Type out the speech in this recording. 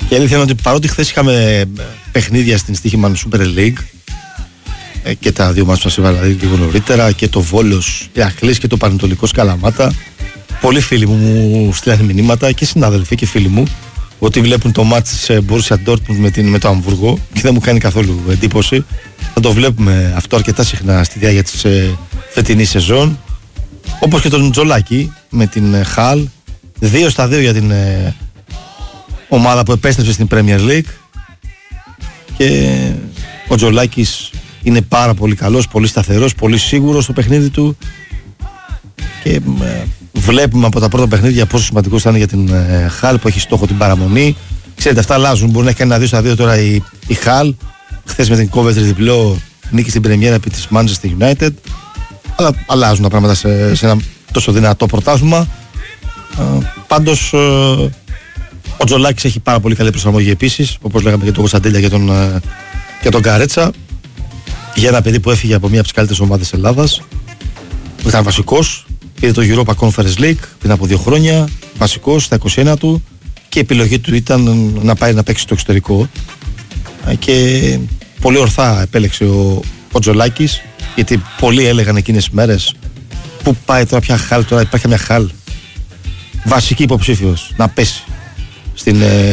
Η αλήθεια είναι ότι παρότι χθες είχαμε παιχνίδια στην Στοίχημαν Super League και τα δύο μάτς που σας έβαλα λίγο νωρίτερα, και το Βόλος Ηρακλής και το Πανετολικός Καλαμάτα, πολλοί φίλοι μου στείλανε μηνύματα και συνάδελφοι και φίλοι μου ότι βλέπουν το μάτς της Borussia Dortmund με το Αμβούργο και δεν μου κάνει καθόλου εντύπωση. Θα το βλέπουμε αυτό αρκετά συχνά στη διάρκεια της φετινής σεζόν, όπως και τον Τζολάκη με την Χαλ, 2-2 για την ομάδα που επέστρεψε στην Premier League. Και ο Τζολάκης είναι πάρα πολύ καλός, πολύ σταθερός, πολύ σίγουρος στο παιχνίδι του και βλέπουμε από τα πρώτα παιχνίδια πόσο σημαντικός θα είναι για την Χαλ που έχει στόχο την παραμονή. Ξέρετε, αυτά αλλάζουν, μπορεί να έχει κάνει 1-2-2 τώρα η Χαλ. Χθες με την Coventry διπλό νίκη στην πρεμιέρα επί της Manchester United, αλλά αλλάζουν τα πράγματα σε ένα τόσο δυνατό πρωτάθλημα. Πάντως ο Τζολάκης έχει πάρα πολύ καλή προσαρμογή επίσης, όπως λέγαμε για τον Κωνσταντέλια και τον Καρέτσα, για ένα παιδί που έφυγε από μία από τις καλύτερες ομάδες Ελλάδας. Ήταν βασικός, πήρε το Europa Conference League πριν από 2 χρόνια, βασικός στα 21 του, και η επιλογή του ήταν να πάει να παίξει στο εξωτερικό και πολύ ορθά επέλεξε ο Τζολάκης, γιατί πολλοί έλεγαν εκείνες τις μέρες πού πάει τώρα πια Χαλ, τώρα υπάρχει μια Χαλ βασική υποψήφιος να πέσει στην